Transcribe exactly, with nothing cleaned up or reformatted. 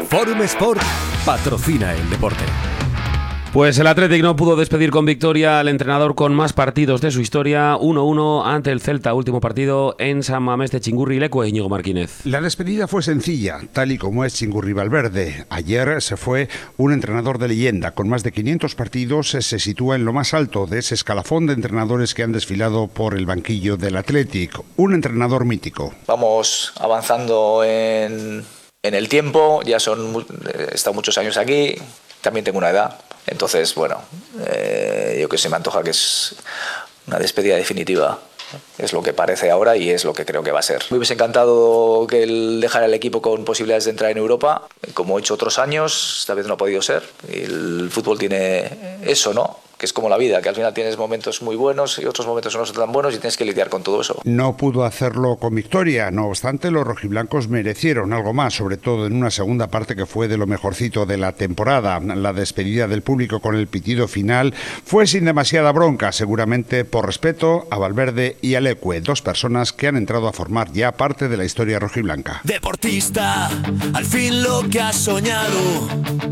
Forum Sport patrocina el deporte. Pues el Athletic no pudo despedir con victoria al entrenador con más partidos de su historia, uno uno ante el Celta, último partido en San Mamés de Chingurri, Lecue, Íñigo Martínez. La despedida fue sencilla, tal y como es Chingurri Valverde. Ayer se fue un entrenador de leyenda, con más de quinientos partidos, se sitúa en lo más alto de ese escalafón de entrenadores que han desfilado por el banquillo del Athletic, un entrenador mítico. Vamos avanzando en, en el tiempo, ya son, he estado muchos años aquí, también tengo una edad. Entonces, bueno, eh, yo que sé, me antoja que es una despedida definitiva. Es lo que parece ahora y es lo que creo que va a ser. Me hubiese encantado que él dejara el equipo con posibilidades de entrar en Europa, como he hecho otros años, esta vez no ha podido ser. Y el fútbol tiene eso, ¿no? Que es como la vida, que al final tienes momentos muy buenos y otros momentos no son tan buenos y tienes que lidiar con todo eso. No pudo hacerlo con victoria, no obstante los rojiblancos merecieron algo más, sobre todo en una segunda parte que fue de lo mejorcito de la temporada. La despedida del público con el pitido final fue sin demasiada bronca, seguramente por respeto a Valverde y a Lecue, dos personas que han entrado a formar ya parte de la historia rojiblanca. Deportista, al fin lo que has soñado.